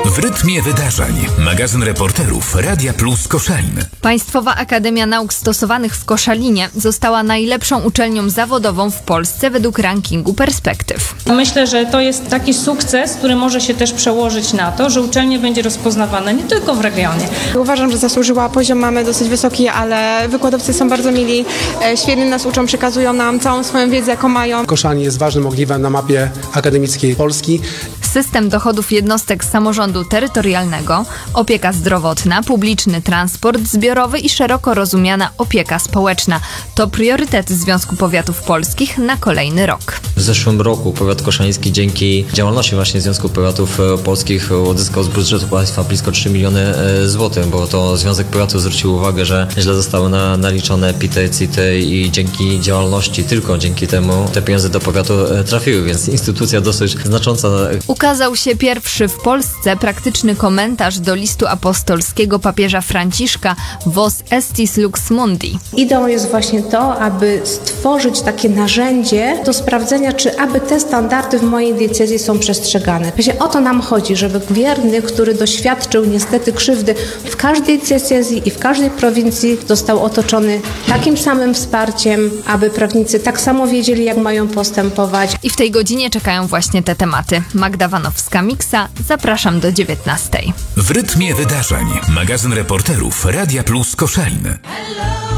W rytmie wydarzeń. Magazyn reporterów Radia Plus Koszalin. Państwowa Akademia Nauk Stosowanych w Koszalinie została najlepszą uczelnią zawodową w Polsce według rankingu Perspektyw. Myślę, że to jest taki sukces, który może się też przełożyć na to, że uczelnia będzie rozpoznawana nie tylko w regionie. Uważam, że zasłużyła. Poziom mamy dosyć wysoki, ale wykładowcy są bardzo mili, świetnie nas uczą, przekazują nam całą swoją wiedzę, jaką mają. Koszalin jest ważnym ogniwem na mapie akademickiej Polski. System dochodów jednostek samorządu terytorialnego, opieka zdrowotna, publiczny transport zbiorowy i szeroko rozumiana opieka społeczna to priorytety Związku Powiatów Polskich na kolejny rok. W zeszłym roku powiat koszaliński dzięki działalności właśnie Związku Powiatów Polskich uzyskał z budżetu państwa blisko 3 miliony złotych, bo to Związek Powiatów zwrócił uwagę, że źle zostały naliczone PIT, CIT i dzięki działalności, tylko dzięki temu te pieniądze do powiatu trafiły, więc instytucja dosyć znacząca. Ukazał się pierwszy w Polsce praktyczny komentarz do listu apostolskiego papieża Franciszka Vos Estis Lux Mundi. Ideą jest właśnie to, aby stworzyć takie narzędzie do sprawdzenia, czy aby te standardy w mojej diecezji są przestrzegane. Właśnie o to nam chodzi, żeby wierny, który doświadczył niestety krzywdy w każdej diecezji i w każdej prowincji, został otoczony takim samym wsparciem, aby prawnicy tak samo wiedzieli, jak mają postępować. I w tej godzinie czekają właśnie te tematy. Magda Wanowska-Miksa, zapraszam do 19:00. W rytmie wydarzeń. Magazyn reporterów Radia Plus Koszalin.